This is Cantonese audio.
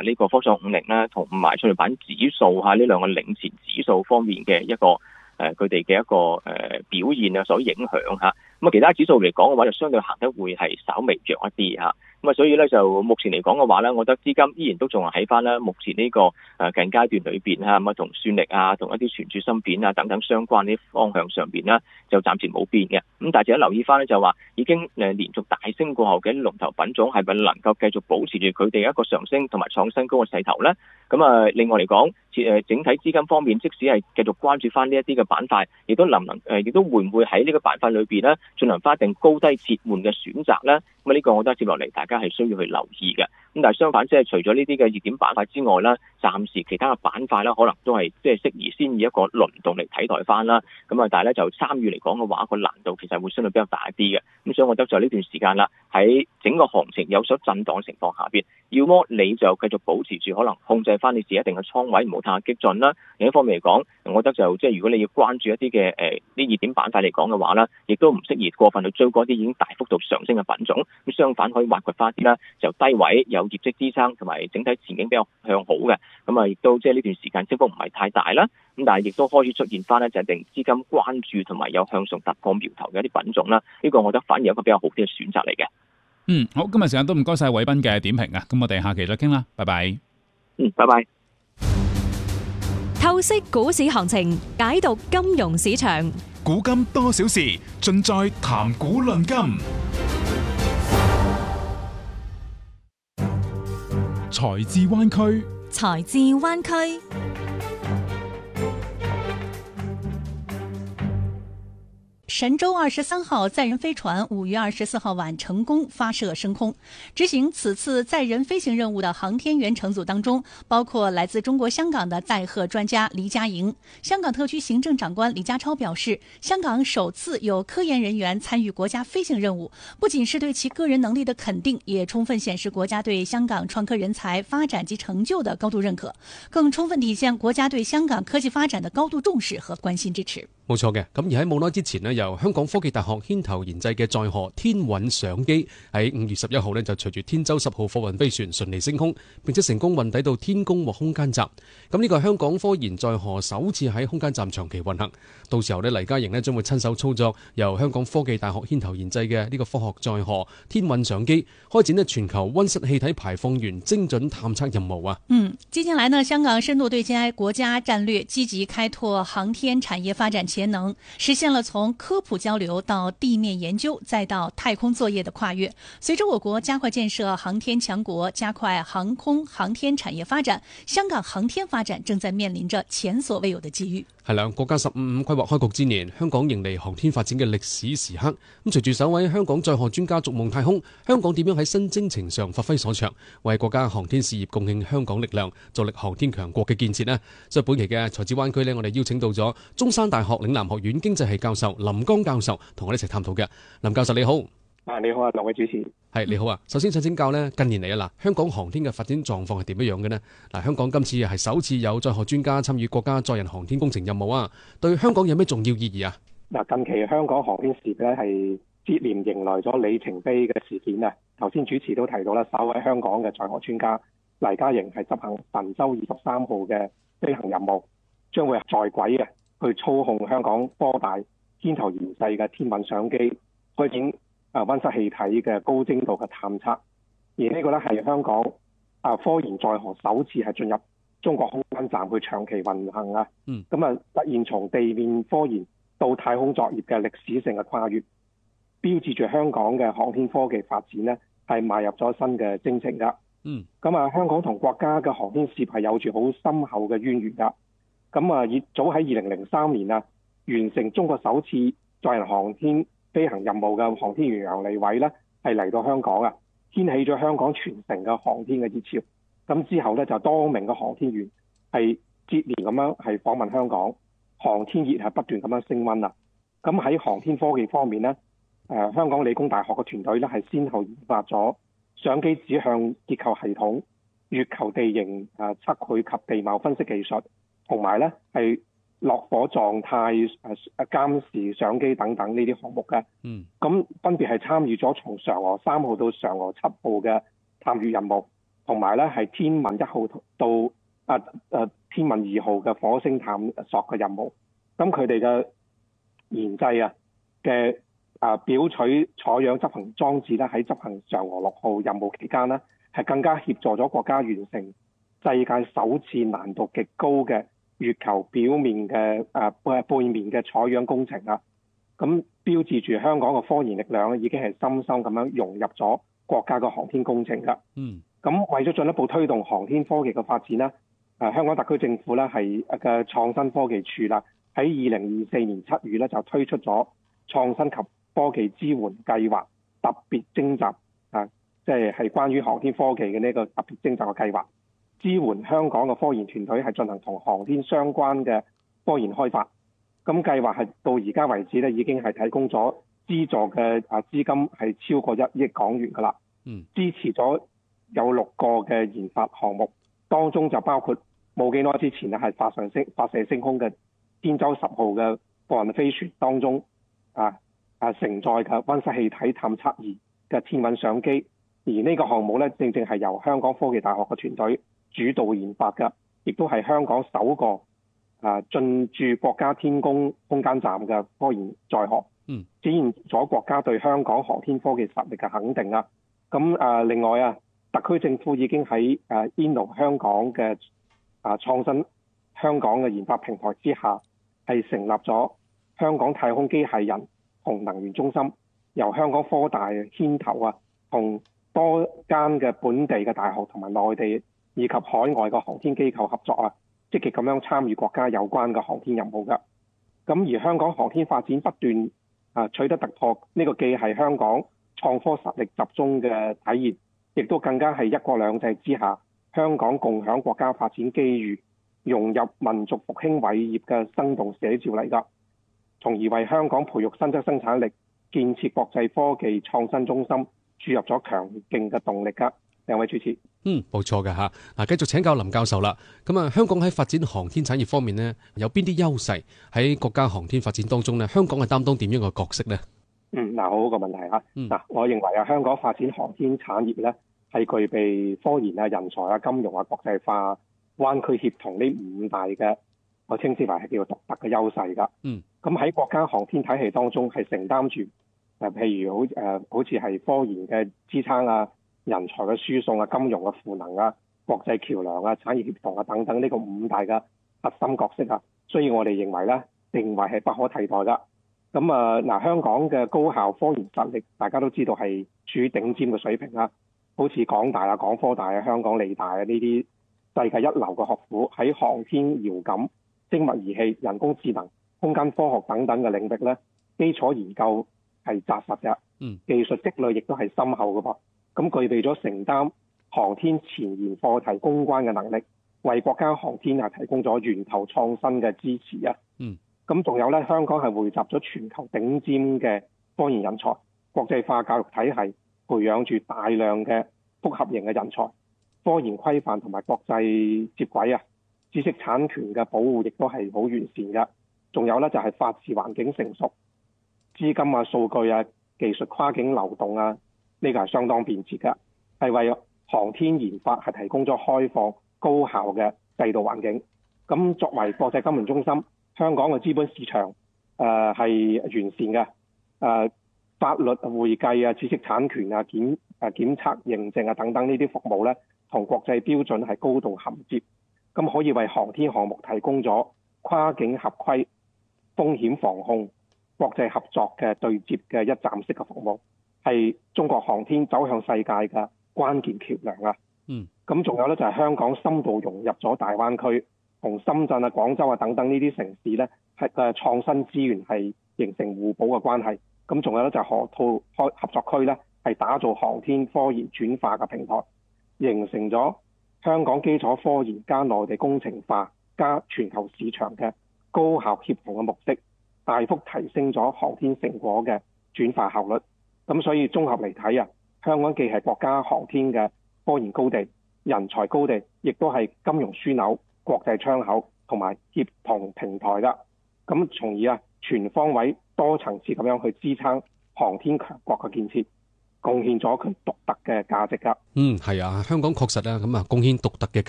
呢個科創50啦，同埋創業板指數呢兩個領先指數方面嘅一個佢哋嘅一個表現啊，所影響嚇。咁啊，其他指數嚟講嘅話，就相對行得會係稍微弱一啲嚇。咁啊，所以咧就目前嚟講嘅話咧，我覺得資金依然都仲係喺翻啦目前呢個近階段裏邊嚇，咁啊同算力啊，同一啲存儲芯片啊等等相關啲方向上邊啦，就暫時冇變嘅。咁但係值得留意翻咧，就話已經連續大升過後嘅啲龍頭品種係咪能夠繼續保持住佢哋一個上升同埋創新高嘅勢頭咧？咁啊，另外嚟講，整體資金方面，即使係繼續關注翻呢一啲嘅板塊，亦都亦都會唔會喺呢個板塊裏邊咧進行翻一定高低切換嘅選擇咧？咁啊，呢個我覺得接落嚟大家係需要去留意嘅。咁但係相反，即係除咗呢啲嘅熱點板塊之外啦，暫時其他嘅板塊啦，可能都係即係適宜先以一個輪動嚟睇待翻啦。咁啊，但係咧就參與嚟講嘅話，個難度其實會相對比較大啲嘅。咁所以我覺得就呢段時間啦，喺整個行情有所震盪嘅情況下邊，要麼你就繼續保持住可能控制翻你自己一定嘅倉位，唔好太激進啦。另一方面嚟講，我覺得就即係如果你要關注一啲嘅啲熱點板塊嚟講嘅話啦，亦都唔適宜過分去追嗰啲已經大幅度上升嘅品種。咁相反可以挖掘翻啲啦，就低位有業績支撐同埋整體前景比較向好嘅。咁啊，亦都即係呢段時間升幅唔係太大啦。咁但係亦都開始出現翻咧，就係定資金關注同埋有向上突破苗頭嘅一啲品種啦。呢個我覺得反而有一個比較好啲嘅選擇嚟嘅。 好，今日時間都唔該晒偉彬嘅點評啊。咁我哋下期再傾啦，拜拜。 拜拜。 透析股市行情，解讀金融市場， 古今多少事，盡在談股論金。財智灣區， 財智灣區。 神舟23號載人飛船5月24號晚成功發射升空。執行此次載人飛行任務的航天員乘組當中，包括來自中國香港的載荷專家黎家瑩。香港特區行政長官李家超表示，香港首次有科研人員參與國家飛行任務，不僅是對其個人能力的肯定，也充分顯示國家對香港創科人才發展及成就的高度認可，更充分體現國家對香港科技發展的高度重視和關心支持。 冇錯嘅，咁而喺冇耐之前呢，由香港科技大學牽頭研製嘅載荷天韻相機喺5月11號呢就隨住天舟10號貨運飛船順利升空，並且成功運抵到天宮或空間站。咁呢個係香港科研載荷首次喺空間站長期運行。到時候呢，黎家瑩呢將會親手操作由香港科技大學牽頭研製嘅呢個科學載荷天韻相機，開展呢全球溫室氣體排放源精準探測任務啊。 接下來呢，香港深度對接國家戰略，積極開拓航天產業發展潛能，實現了從科普交流到地面研究再到太空作業的跨越。隨着我國加快建設航天強國，加快航空航天產業發展，香港航天發展正在面臨着前所未有的機遇。 係啦，國家15規劃開局之年，香港迎嚟航天發展嘅歷史時刻。咁隨住首位香港載荷專家逐夢太空，香港點樣喺新征程上發揮所長，為國家航天事業貢獻香港力量，助力航天強國嘅建設呢？所以本期嘅財智灣區呢，我哋邀請到咗中山大學嶺南學院經濟系教授林江教授，同我哋一齊探討嘅。林教授你好。 你好啊，兩位主持。 係你好啊，首先想請教呢，近年嚟啊，香港航天嘅發展狀況係點樣嘅呢？香港今次係首次有載荷專家參與國家載人航天工程任務啊，對香港有咩重要意義啊？ 近期香港航天事業咧係接連迎來咗里程碑嘅事件啊。頭先主持都提到啦，首位香港嘅載荷專家黎家瑩係執行神舟23號嘅飛行任務，將會在軌嘅去操控香港科大牽頭研製嘅天韻相機，開展溫室氣體嘅高精度嘅探測。而呢個咧係香港科研載荷首次係進入中國空間站去長期運行啊。咁實現從地面科研到太空作業嘅歷史性嘅跨越，標誌住香港嘅航天科技發展呢係邁入咗新嘅征程噶。香港同國家嘅航天事業係有住好深厚嘅淵源噶。早喺2003年啊，完成中國首次載人航天飛行任務嘅航天員楊利偉呢係嚟到香港啊，掀起咗香港全城嘅航天嘅熱潮。咁之後呢，就多名嘅航天員係接連咁樣係訪問香港，航天熱係不斷咁樣升溫啦。咁喺航天科技方面呢，香港理工大學嘅團隊呢係先後研發咗相機指向結構系統、月球地形測繪及地貌分析技術，同埋呢係落火狀態監視相機等等呢啲項目嘅。咁分別係參與咗從嫦娥3號到嫦娥7號嘅探月任務， 同埋咧係天問1號到天問2號嘅火星探索嘅任務。咁佢哋嘅研製嘅表取採樣執行裝置咧，喺執行嫦娥6號任務期間呢，係更加協助咗國家完成世界首次難度極高嘅月球表面嘅背面嘅採樣工程啦。咁標誌住香港嘅科研力量已經係深深咁樣融入咗國家嘅航天工程㗎。咁為咗進一步推動航天科技嘅發展呢，香港特區政府咧係嘅創新科技處啦，喺2024年7月咧就推出咗創新及科技支援計劃特別徵集即係關於航天科技嘅呢個特別徵集嘅計劃，支援香港嘅科研團隊係進行同航天相關嘅科研開發。咁計劃係到而家為止咧，已經係提供咗資助嘅資金係超過1億港元㗎啦。支持咗有6個嘅研發項目，當中就包括冇幾耐之前咧係發射升空嘅天舟10號嘅貨運飛船當中承載嘅溫室氣體探測儀嘅天文相機，而呢個項目咧正正係由香港科技大學嘅團隊主導研發嘅，亦都係香港首個進駐國家天宮空間站嘅科研載荷，展現咗國家對香港航天科技實力嘅肯定啦。咁另外特區政府已經喺Inno 香港嘅創新香港嘅研發平台之下，係成立咗香港太空機械人同能源中心，由香港科大牽頭同多間嘅本地嘅大學同埋內地以及海外嘅航天機構合作積極咁樣參與國家有關嘅航天任務㗎。咁而香港航天發展不斷取得突破，呢個既係香港創科實力集中嘅體現，亦都更加係一國兩制之下香港共享國家發展機遇，融入民族復興偉業嘅生動寫照嚟㗎，從而為香港培育新質生產力、建設國際科技創新中心注入咗強勁嘅動力㗎。兩位主持， 冇錯嘅嚇。嗱，繼續請教林教授啦。咁香港喺發展航天產業方面呢，有邊啲優勢？喺國家航天發展當中呢，香港係擔當點樣嘅角色呢？ 好好個問題我認為香港發展航天產業咧係具備科研人才金融國際化、灣區協同呢5大嘅，我稱之為係叫做獨特嘅優勢㗎。咁喺國家航天體系當中係承擔住譬如好似係科研嘅支撐人才嘅輸送金融嘅賦能國際橋梁產業協同等等呢個5大嘅核心角色所以我哋認為咧定位係不可替代㗎。咁香港嘅高校科研實力大家都知道係處於頂尖嘅水平好似港大港科大香港理大呢啲世界一流嘅學府，喺航天遙感、精密儀器、人工智能、空間科學等等嘅領域咧，基礎研究係紮實嘅，技術積累亦都係深厚嘅噃。咁具備咗承擔航天前沿課題攻關嘅能力，為國家航天提供咗源頭創新嘅支持咁仲有咧，香港係匯集咗全球頂尖嘅科研人才，國際化教育體系培養住大量嘅複合型嘅人才，科研規範同埋國際接軌知識產權嘅保護亦都係好完善嘅。仲有咧就係法治環境成熟，資金數據技術跨境流動呢個係相當便捷嘅，係為航天研發係提供咗開放高效嘅制度環境。咁作為國際金融中心，香港嘅資本市場係完善嘅，法律、會計知識產權檢測認證等等呢啲服務咧，同國際標準係高度銜接，咁可以為航天項目提供咗跨境合規、風險防控、國際合作嘅對接嘅一站式嘅服務，係中國航天走向世界嘅關鍵橋梁咁仲有咧就係香港深度融入咗大灣區，同深圳廣州等等呢啲城市咧係創新資源係形成互補嘅關係。咁仲有咧就係河套合作區咧係打造航天科研轉化嘅平台，形成咗香港基礎科研加內地工程化加全球市場嘅高效協同嘅模式，大幅提升咗航天成果嘅轉化效率。咁所以綜合嚟睇香港既係國家航天嘅科研高地、人才高地，亦都係金融樞紐、國際窗口同埋協同平台㗎。咁從而全方位多層次咁樣去支撐航天強國嘅建設。 貢獻咗佢獨特嘅價值㗎。 係啊，香港確實啊，咁啊貢獻獨特嘅價值。